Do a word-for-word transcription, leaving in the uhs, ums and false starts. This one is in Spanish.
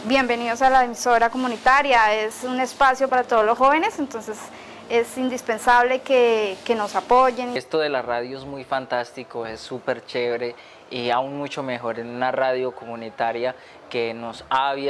bienvenidos a la emisora comunitaria, es un espacio para todos los jóvenes, entonces es indispensable que, que nos apoyen. Esto de la radio es muy fantástico, es súper chévere y aún mucho mejor en una radio comunitaria que nos ha abierto